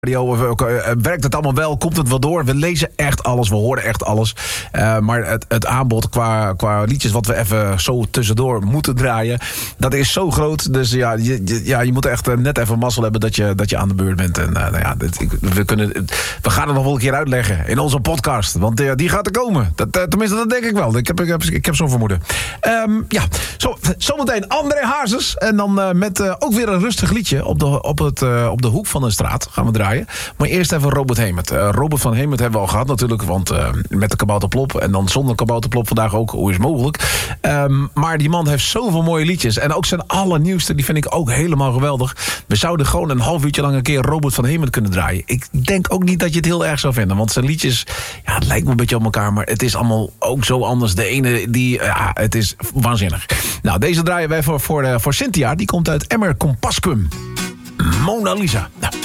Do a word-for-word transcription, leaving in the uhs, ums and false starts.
Radio, werkt het allemaal wel? Komt het wel door? We lezen echt alles, we horen echt alles. Uh, maar het, het aanbod qua, qua liedjes wat we even zo tussendoor moeten draaien, dat is zo groot. Dus ja, je, ja, je moet echt net even mazzel hebben dat je, dat je aan de beurt bent. En uh, nou ja, dit, ik, we, kunnen, we gaan het nog wel een keer uitleggen in onze podcast. Want uh, die gaat er komen. Dat, uh, tenminste, dat denk ik wel. Ik heb, ik heb, ik heb zo'n vermoeden. Um, ja, zo, zometeen André Hazes. En dan uh, met uh, ook weer een rustig liedje op de, op, het, uh, op de hoek van de straat gaan we draaien. Maar eerst even Robert Hemert. Uh, Robert van Hemert hebben we al gehad natuurlijk, want uh, met de kabouterplop en dan zonder kabouterplop vandaag ook, hoe is het mogelijk? Um, maar die man heeft zoveel mooie liedjes en ook zijn allernieuwste, die vind ik ook helemaal geweldig. We zouden gewoon een half uurtje lang een keer Robert van Hemert kunnen draaien. Ik denk ook niet dat je het heel erg zou vinden, want zijn liedjes, ja, het lijkt me een beetje op elkaar, maar het is allemaal ook zo anders. De ene, die, ja, het is waanzinnig. Nou, deze draaien wij voor, voor, uh, voor Cynthia, die komt uit Emmer Compascum. Mona Lisa. Nou.